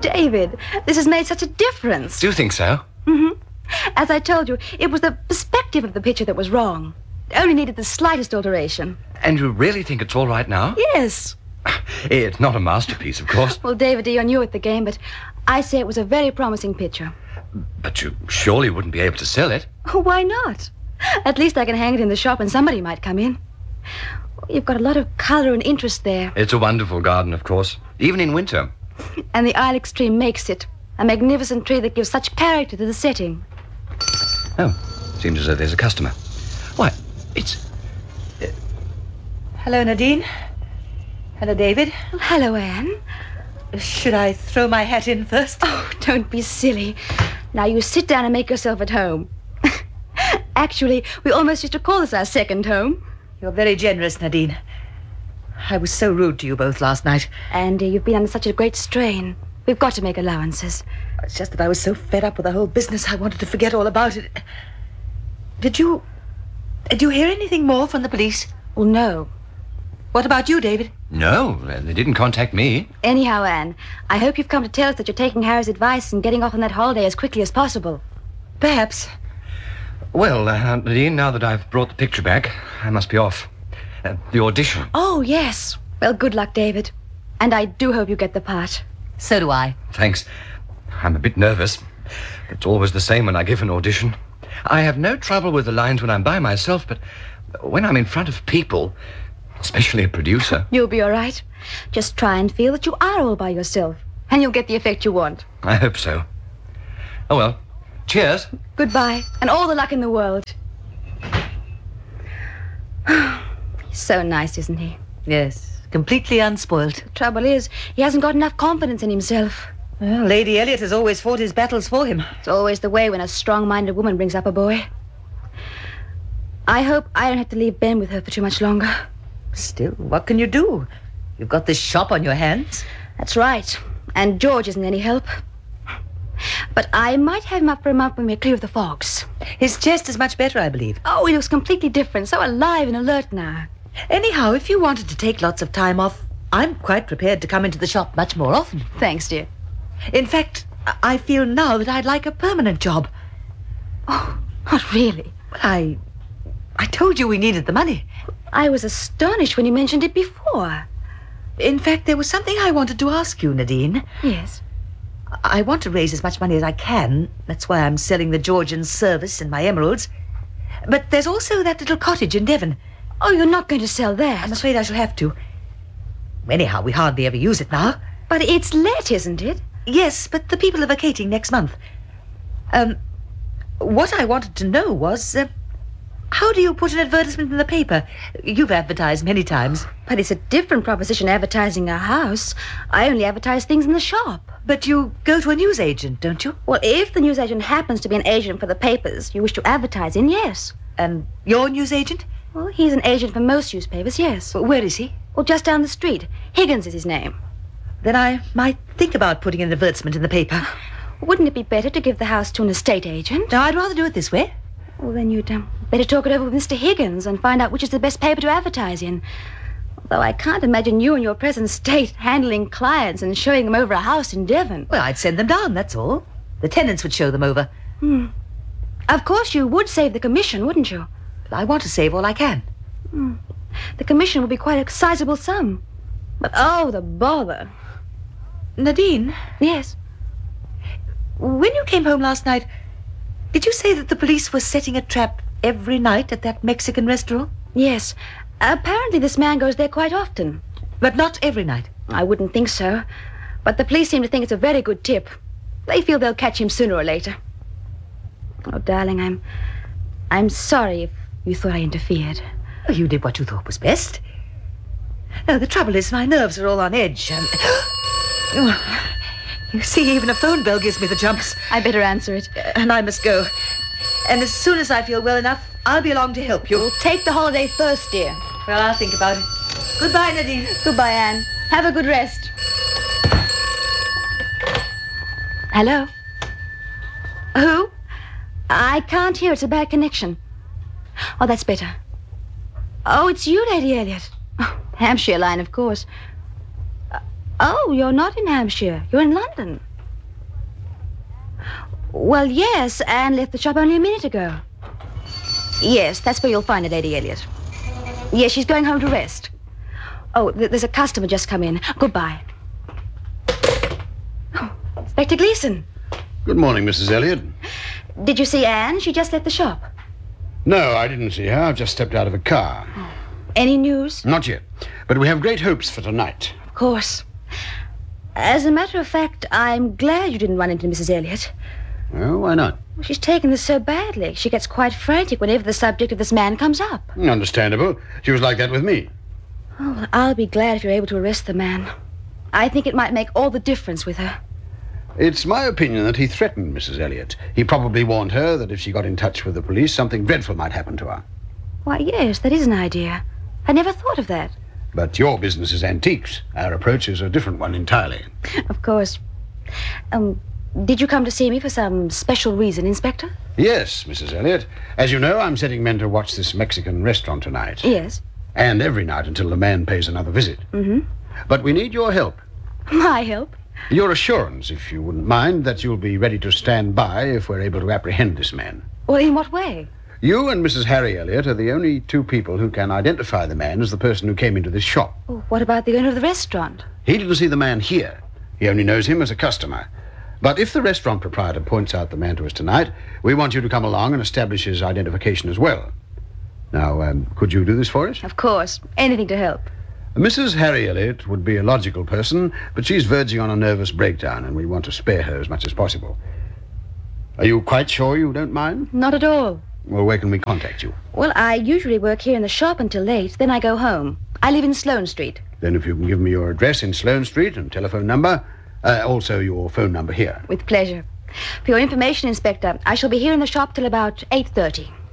David, this has made such a difference. Do you think so? Mm-hmm. As I told you, it was the perspective of the picture that was wrong. It only needed the slightest alteration. And you really think it's all right now? Yes. It's not a masterpiece, of course. Well, David, you're new at the game, but I say it was a very promising picture. But you surely wouldn't be able to sell it. Oh, why not? At least I can hang it in the shop and somebody might come in. You've got a lot of colour and interest there. It's a wonderful garden, of course, even in winter. And the ilex tree makes it. A magnificent tree that gives such character to the setting. Oh, seems as though there's a customer. Why, it's... Hello, Nadine. Hello, David. Well, hello, Anne. Should I throw my hat in first? Oh, don't be silly. Now you sit down and make yourself at home. Actually, we almost used to call this our second home. You're very generous, Nadine. I was so rude to you both last night. Andy, you've been under such a great strain. We've got to make allowances. It's just that I was so fed up with the whole business, I wanted to forget all about it. Did you hear anything more from the police? Well, no. What about you, David? No, they didn't contact me. Anyhow, Anne, I hope you've come to tell us that you're taking Harry's advice and getting off on that holiday as quickly as possible. Perhaps. Well, Nadine, now that I've brought the picture back, I must be off. The audition. Oh, yes. Well, good luck, David. And I do hope you get the part. So do I. Thanks. I'm a bit nervous. It's always the same when I give an audition. I have no trouble with the lines when I'm by myself, but when I'm in front of people, especially a producer... You'll be all right. Just try and feel that you are all by yourself, and you'll get the effect you want. I hope so. Oh, well. Cheers. Goodbye, and all the luck in the world. He's so nice, isn't he? Yes, completely unspoilt. The trouble is, he hasn't got enough confidence in himself. Well, Lady Elliot has always fought his battles for him. It's always the way when a strong-minded woman brings up a boy. I hope I don't have to leave Ben with her for too much longer. Still, what can you do? You've got this shop on your hands. That's right. And George isn't any help. But I might have him up for a month when we're clear of the fogs. His chest is much better, I believe. Oh, he looks completely different, so alive and alert now. Anyhow, if you wanted to take lots of time off, I'm quite prepared to come into the shop much more often. Thanks, dear. In fact, I feel now that I'd like a permanent job. Oh, not really. Well, I told you we needed the money. I was astonished when you mentioned it before. In fact, there was something I wanted to ask you, Nadine. Yes. I want to raise as much money as I can. That's why I'm selling the Georgian service and my emeralds. But there's also that little cottage in Devon. Oh, you're not going to sell that? I'm afraid I shall have to. Anyhow, we hardly ever use it now. But it's let, isn't it? Yes, but the people are vacating next month. What I wanted to know was, how do you put an advertisement in the paper? You've advertised many times. But it's a different proposition advertising a house. I only advertise things in the shop. But you go to a newsagent, don't you? Well, if the newsagent happens to be an agent for the papers you wish to advertise in, yes. And your newsagent? Well, he's an agent for most newspapers, yes. Where is he? Well, just down the street. Higgins is his name. Then I might think about putting an advertisement in the paper. Wouldn't it be better to give the house to an estate agent? No, I'd rather do it this way. Well, then you'd better talk it over with Mr. Higgins and find out which is the best paper to advertise in. Although I can't imagine you in your present state handling clients and showing them over a house in Devon. Well, I'd send them down, that's all. The tenants would show them over. Of course you would save the commission, wouldn't you? Well, I want to save all I can. The commission would be quite a sizable sum. But, oh, the bother. Nadine? Yes? When you came home last night, did you say that the police were setting a trap every night at that Mexican restaurant? Yes. Apparently this man goes there quite often. But not every night? I wouldn't think so. But the police seem to think it's a very good tip. They feel they'll catch him sooner or later. Oh, darling, I'm sorry if you thought I interfered. Well, you did what you thought was best. No, the trouble is my nerves are all on edge. And... You see, even a phone bell gives me the jumps. I better answer it. And I must go. And as soon as I feel well enough, I'll be along to help you. Well, take the holiday first, dear. Well, I'll think about it. Goodbye, Nadine. Goodbye, Anne. Have a good rest. Hello? Who? I can't hear. It's a bad connection. Oh, that's better. Oh, it's you, Lady Elliot. Oh, Hampshire line, of course. Oh, you're not in Hampshire. You're in London. Well, yes, Anne left the shop only a minute ago. Yes, that's where you'll find her, Lady Elliot. Yes, she's going home to rest. Oh, there's a customer just come in. Goodbye. Oh, Inspector Gleason. Good morning, Mrs. Elliot. Did you see Anne? She just left the shop. No, I didn't see her. I've just stepped out of a car. Any news? Not yet. But we have great hopes for tonight. Of course. As a matter of fact, I'm glad you didn't run into Mrs. Elliot. Oh, why not? Well, she's taken this so badly. She gets quite frantic whenever the subject of this man comes up. Understandable. She was like that with me. Oh, well, I'll be glad if you're able to arrest the man. I think it might make all the difference with her. It's my opinion that he threatened Mrs. Elliot. He probably warned her that if she got in touch with the police, something dreadful might happen to her. Why, yes, that is an idea. I never thought of that. But your business is antiques. Our approach is a different one entirely. Of course. Did you come to see me for some special reason, Inspector? Yes, Mrs. Elliot. As you know, I'm setting men to watch this Mexican restaurant tonight. Yes. And every night until the man pays another visit. Mm-hmm. But we need your help. My help? Your assurance, if you wouldn't mind, that you'll be ready to stand by if we're able to apprehend this man. Well, in what way? You and Mrs. Harry Elliot are the only two people who can identify the man as the person who came into this shop. Oh, what about the owner of the restaurant? He didn't see the man here. He only knows him as a customer. But if the restaurant proprietor points out the man to us tonight, we want you to come along and establish his identification as well. Now, could you do this for us? Of course. Anything to help. Mrs. Harry Elliot would be a logical person, but she's verging on a nervous breakdown, and we want to spare her as much as possible. Are you quite sure you don't mind? Not at all. Well, where can we contact you? Well, I usually work here in the shop until late. Then I go home. I live in Sloane Street. Then if you can give me your address in Sloane Street and telephone number, also your phone number here. With pleasure. For your information, Inspector, I shall be here in the shop till about 8:30.